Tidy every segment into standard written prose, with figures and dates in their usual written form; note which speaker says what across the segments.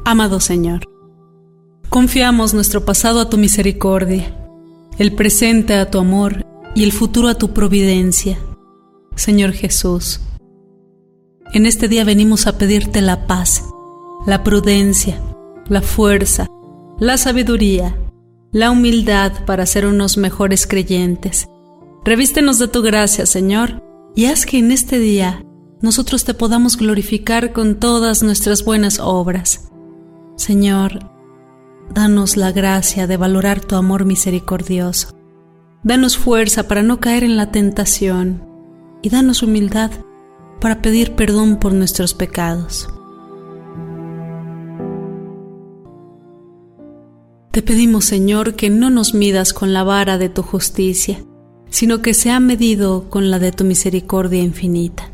Speaker 1: Amado Señor, confiamos nuestro pasado a tu misericordia, el presente a tu amor y el futuro a tu providencia. Señor Jesús, en este día venimos a pedirte la paz, la prudencia, la fuerza, la sabiduría, la humildad para ser unos mejores creyentes. Revístenos de tu gracia, Señor, y haz que en este día nosotros te podamos glorificar con todas nuestras buenas obras. Señor, danos la gracia de valorar tu amor misericordioso. Danos fuerza para no caer en la tentación y danos humildad para pedir perdón por nuestros pecados. Te pedimos, Señor, que no nos midas con la vara de tu justicia, sino que sea medido con la de tu misericordia infinita.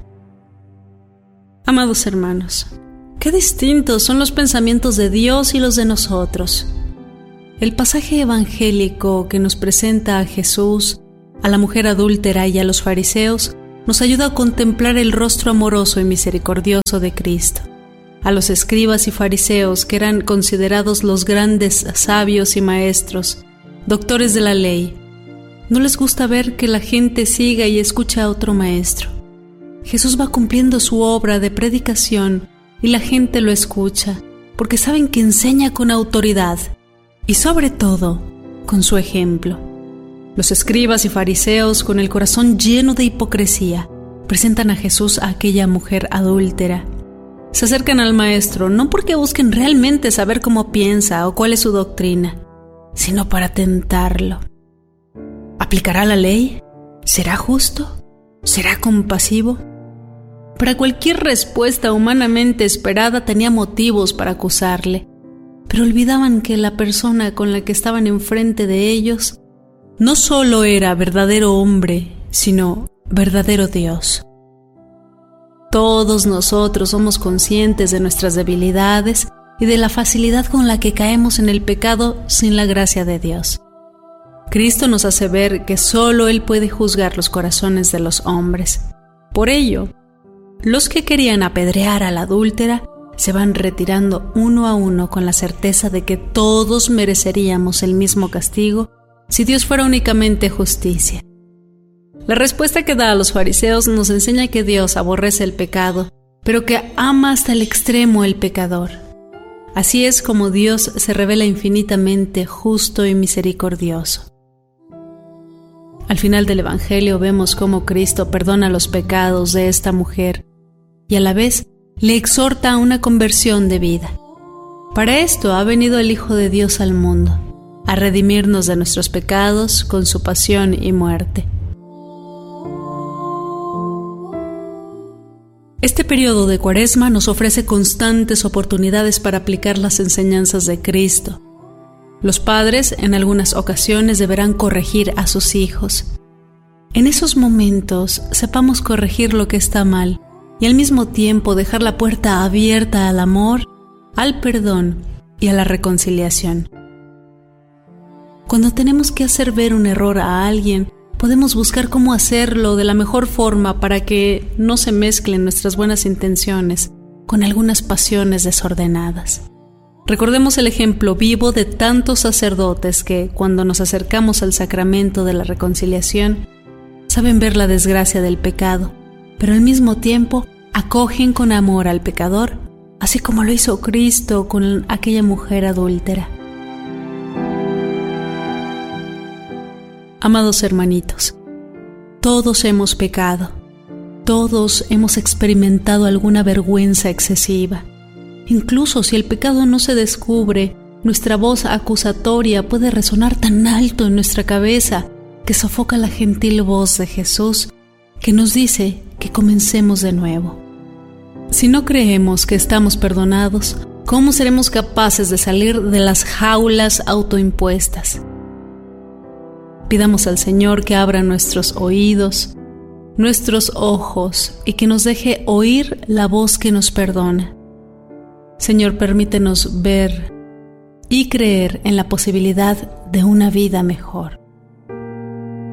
Speaker 1: Amados hermanos, qué distintos son los pensamientos de Dios y los de nosotros. El pasaje evangélico que nos presenta a Jesús, a la mujer adúltera y a los fariseos nos ayuda a contemplar el rostro amoroso y misericordioso de Cristo. A los escribas y fariseos, que eran considerados los grandes sabios y maestros, doctores de la ley, no les gusta ver que la gente siga y escuche a otro maestro. Jesús va cumpliendo su obra de predicación y la gente lo escucha porque saben que enseña con autoridad y sobre todo con su ejemplo. Los escribas y fariseos, con el corazón lleno de hipocresía, presentan a Jesús a aquella mujer adúltera. Se acercan al maestro no porque busquen realmente saber cómo piensa o cuál es su doctrina, sino para tentarlo. ¿Aplicará la ley? ¿Será justo? ¿Será compasivo? Para cualquier respuesta humanamente esperada tenía motivos para acusarle, pero olvidaban que la persona con la que estaban enfrente de ellos no solo era verdadero hombre, sino verdadero Dios. Todos nosotros somos conscientes de nuestras debilidades y de la facilidad con la que caemos en el pecado sin la gracia de Dios. Cristo nos hace ver que solo Él puede juzgar los corazones de los hombres. Por ello, los que querían apedrear a la adúltera se van retirando uno a uno con la certeza de que todos mereceríamos el mismo castigo si Dios fuera únicamente justicia. La respuesta que da a los fariseos nos enseña que Dios aborrece el pecado, pero que ama hasta el extremo el pecador. Así es como Dios se revela infinitamente justo y misericordioso. Al final del Evangelio vemos cómo Cristo perdona los pecados de esta mujer y a la vez le exhorta a una conversión de vida. Para esto ha venido el Hijo de Dios al mundo, a redimirnos de nuestros pecados con su pasión y muerte. Este periodo de Cuaresma nos ofrece constantes oportunidades para aplicar las enseñanzas de Cristo. Los padres en algunas ocasiones deberán corregir a sus hijos. En esos momentos sepamos corregir lo que está mal y al mismo tiempo dejar la puerta abierta al amor, al perdón y a la reconciliación. Cuando tenemos que hacer ver un error a alguien, podemos buscar cómo hacerlo de la mejor forma para que no se mezclen nuestras buenas intenciones con algunas pasiones desordenadas. Recordemos el ejemplo vivo de tantos sacerdotes que, cuando nos acercamos al sacramento de la reconciliación, saben ver la desgracia del pecado, pero al mismo tiempo acogen con amor al pecador, así como lo hizo Cristo con aquella mujer adúltera. Amados hermanitos, todos hemos pecado, todos hemos experimentado alguna vergüenza excesiva. Incluso si el pecado no se descubre, nuestra voz acusatoria puede resonar tan alto en nuestra cabeza que sofoca la gentil voz de Jesús que nos dice que comencemos de nuevo. Si no creemos que estamos perdonados, ¿cómo seremos capaces de salir de las jaulas autoimpuestas? Pidamos al Señor que abra nuestros oídos, nuestros ojos y que nos deje oír la voz que nos perdona. Señor, permítenos ver y creer en la posibilidad de una vida mejor.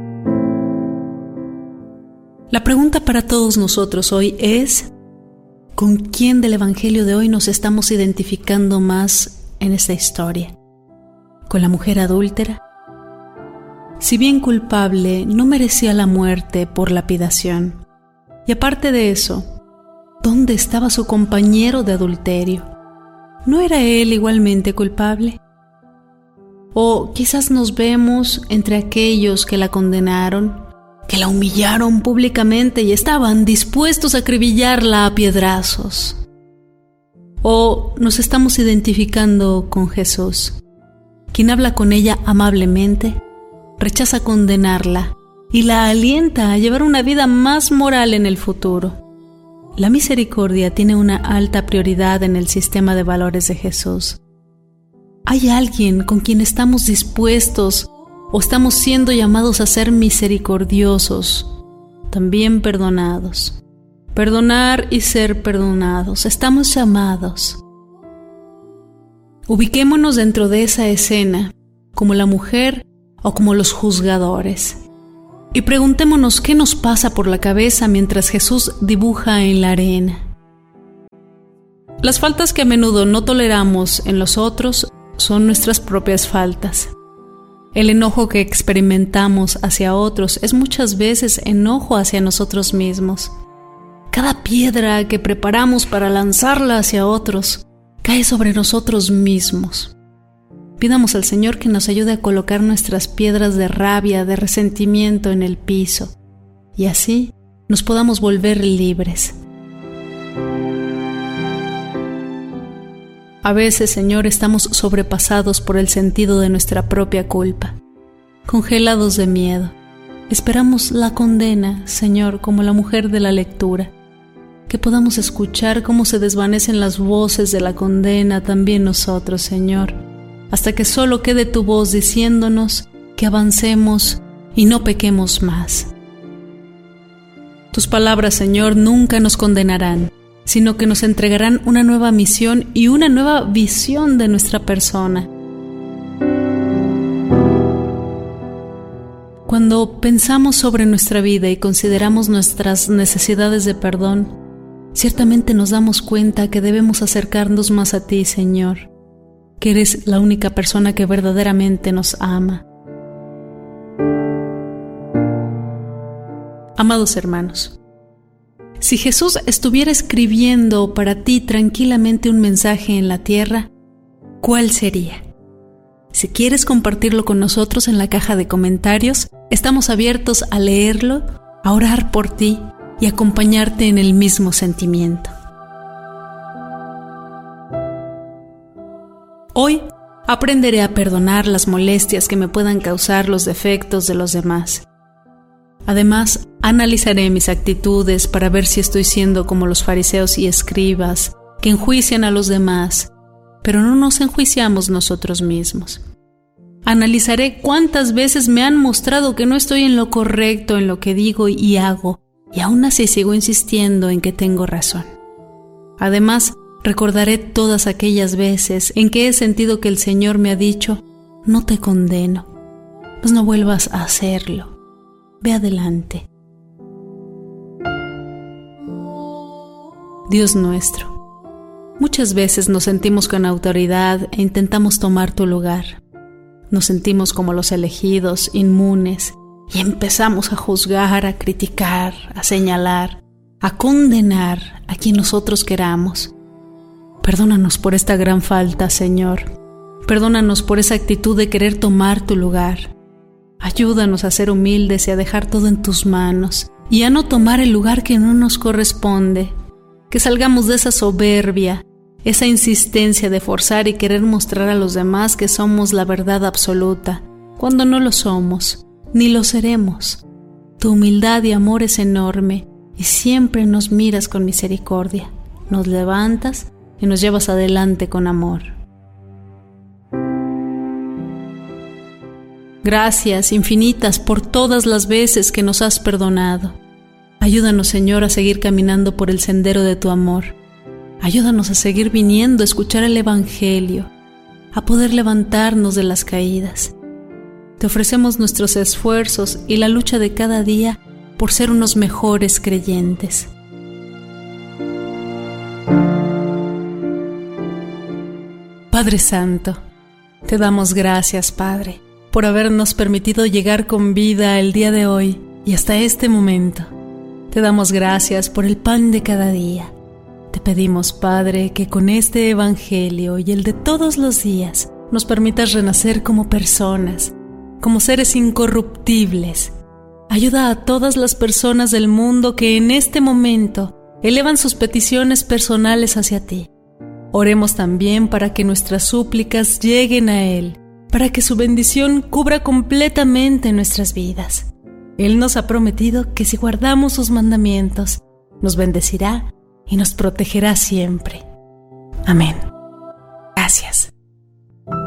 Speaker 1: La pregunta para todos nosotros hoy es: ¿Con quién del Evangelio de hoy nos estamos identificando más en esta historia? ¿Con la mujer adúltera? Si bien culpable, no merecía la muerte por lapidación. Y aparte de eso, ¿dónde estaba su compañero de adulterio? ¿No era él igualmente culpable? O quizás nos vemos entre aquellos que la condenaron, que la humillaron públicamente y estaban dispuestos a acribillarla a piedrazos. O nos estamos identificando con Jesús, quien habla con ella amablemente, rechaza condenarla y la alienta a llevar una vida más moral en el futuro. La misericordia tiene una alta prioridad en el sistema de valores de Jesús. ¿Hay alguien con quien estamos dispuestos o estamos siendo llamados a ser misericordiosos, también perdonados? Perdonar y ser perdonados, estamos llamados. Ubiquémonos dentro de esa escena, como la mujer o como los juzgadores, y preguntémonos qué nos pasa por la cabeza mientras Jesús dibuja en la arena. Las faltas que a menudo no toleramos en los otros son nuestras propias faltas. El enojo que experimentamos hacia otros es muchas veces enojo hacia nosotros mismos. Cada piedra que preparamos para lanzarla hacia otros cae sobre nosotros mismos. Pidamos al Señor que nos ayude a colocar nuestras piedras de rabia, de resentimiento en el piso, y así nos podamos volver libres. A veces, Señor, estamos sobrepasados por el sentido de nuestra propia culpa, congelados de miedo. Esperamos la condena, Señor, como la mujer de la lectura, que podamos escuchar cómo se desvanecen las voces de la condena también nosotros, Señor, hasta que solo quede tu voz diciéndonos que avancemos y no pequemos más. Tus palabras, Señor, nunca nos condenarán, sino que nos entregarán una nueva misión y una nueva visión de nuestra persona. Cuando pensamos sobre nuestra vida y consideramos nuestras necesidades de perdón, ciertamente nos damos cuenta que debemos acercarnos más a ti, Señor, que eres la única persona que verdaderamente nos ama. Amados hermanos, si Jesús estuviera escribiendo para ti tranquilamente un mensaje en la tierra, ¿cuál sería? Si quieres compartirlo con nosotros en la caja de comentarios, estamos abiertos a leerlo, a orar por ti y acompañarte en el mismo sentimiento. Hoy aprenderé a perdonar las molestias que me puedan causar los defectos de los demás. Además, analizaré mis actitudes para ver si estoy siendo como los fariseos y escribas, que enjuician a los demás, pero no nos enjuiciamos nosotros mismos. Analizaré cuántas veces me han mostrado que no estoy en lo correcto en lo que digo y hago, y aún así sigo insistiendo en que tengo razón. Además, recordaré todas aquellas veces en que he sentido que el Señor me ha dicho: no te condeno, pues no vuelvas a hacerlo. Ve adelante. Dios nuestro, muchas veces nos sentimos con autoridad e intentamos tomar tu lugar. Nos sentimos como los elegidos, inmunes, y empezamos a juzgar, a criticar, a señalar, a condenar a quien nosotros queramos. Perdónanos por esta gran falta, Señor. Perdónanos por esa actitud de querer tomar tu lugar. Ayúdanos a ser humildes y a dejar todo en tus manos y a no tomar el lugar que no nos corresponde. Que salgamos de esa soberbia, esa insistencia de forzar y querer mostrar a los demás que somos la verdad absoluta, cuando no lo somos, ni lo seremos. Tu humildad y amor es enorme y siempre nos miras con misericordia, nos levantas y nos llevas adelante con amor. Gracias infinitas por todas las veces que nos has perdonado. Ayúdanos, Señor, a seguir caminando por el sendero de tu amor. Ayúdanos a seguir viniendo a escuchar el Evangelio, a poder levantarnos de las caídas. Te ofrecemos nuestros esfuerzos y la lucha de cada día por ser unos mejores creyentes. Padre Santo, te damos gracias, Padre, por habernos permitido llegar con vida el día de hoy y hasta este momento. Te damos gracias por el pan de cada día. Te pedimos, Padre, que con este Evangelio y el de todos los días nos permitas renacer como personas, como seres incorruptibles. Ayuda a todas las personas del mundo que en este momento elevan sus peticiones personales hacia ti. Oremos también para que nuestras súplicas lleguen a Él, para que su bendición cubra completamente nuestras vidas. Él nos ha prometido que si guardamos sus mandamientos, nos bendecirá y nos protegerá siempre. Amén. Gracias.